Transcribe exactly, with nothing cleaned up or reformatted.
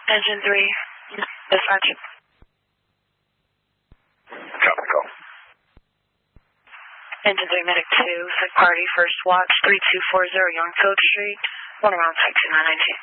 Engine three, dispatch. Copy, call. Engine three, medic two, sick party, first watch, three two four zero Youngfield Street, one around six two nine nine two.